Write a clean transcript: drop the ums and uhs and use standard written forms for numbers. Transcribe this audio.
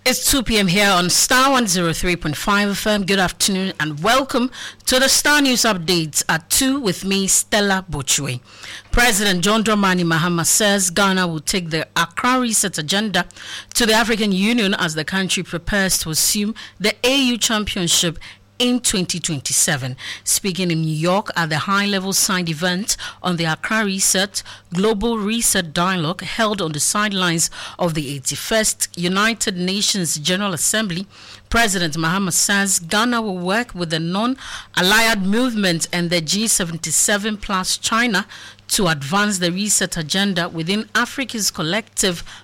It's 2 p.m. here on Star 103.5 FM. Good afternoon and welcome to the Star News Updates at 2 with me, Stella Bochwe. President John Dramani Mahama says Ghana will take the Accra Reset agenda to the African Union as the country prepares to assume the AU Championship in 2027. Speaking in New York at the high-level side event on the Accra Reset Global Reset Dialogue held on the sidelines of the 81st United Nations General Assembly, President Mahama says Ghana will work with the non-allied movement and the G77 plus China to advance the reset agenda within Africa's collective